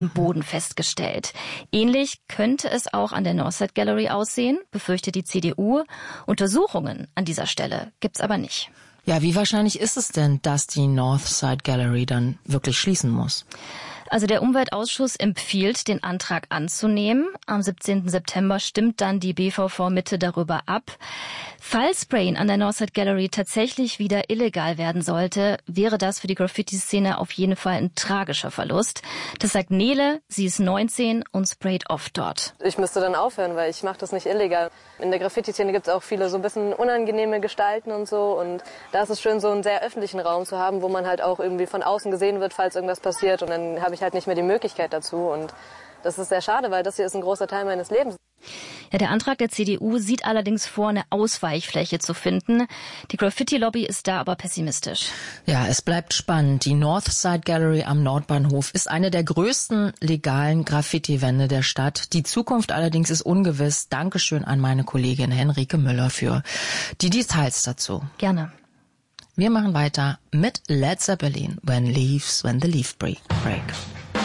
Boden festgestellt. Ähnlich könnte es auch an der Northside Gallery aussehen, befürchtet die CDU. Untersuchungen an dieser Stelle gibt's aber nicht. Ja, wie wahrscheinlich ist es denn, dass die Northside Gallery dann wirklich schließen muss? Also der Umweltausschuss empfiehlt, den Antrag anzunehmen. Am 17. September stimmt dann die BVV-Mitte darüber ab. Falls Sprayen an der Northside Gallery tatsächlich wieder illegal werden sollte, wäre das für die Graffiti-Szene auf jeden Fall ein tragischer Verlust. Das sagt Nele, sie ist 19 und sprayt oft dort. Ich müsste dann aufhören, weil ich mache das nicht illegal. In der Graffiti-Szene gibt es auch viele so ein bisschen unangenehme Gestalten und so. Und da ist es schön, so einen sehr öffentlichen Raum zu haben, wo man halt auch irgendwie von außen gesehen wird, falls irgendwas passiert. Und dann habe ich halt nicht mehr die Möglichkeit dazu. Und das ist sehr schade, weil das hier ist ein großer Teil meines Lebens. Ja, der Antrag der CDU sieht allerdings vor, eine Ausweichfläche zu finden. Die Graffiti-Lobby ist da aber pessimistisch. Ja, es bleibt spannend. Die Northside Gallery am Nordbahnhof ist eine der größten legalen Graffiti-Wände der Stadt. Die Zukunft allerdings ist ungewiss. Dankeschön an meine Kollegin Henrike Müller für die Details dazu. Gerne. Wir machen weiter mit Led Zeppelin, When the Leaf Break.